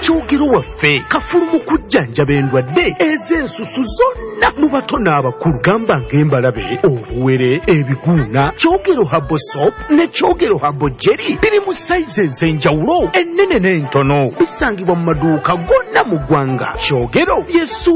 Kyogero waffe kafulu mu kujjanjaba endwadde ez'ensusu zonna mu bato n'abakulu. Gamba ng'embalabe, obuwere, ebiguuna. Kyogero Herbal Soap ne Kyogero Herbal Jelly biri mu sayizi ez'enjawulo, ennene n'entono. Bisangibwa mu maduuka gonna mu ggwanga. Kyogero Yesu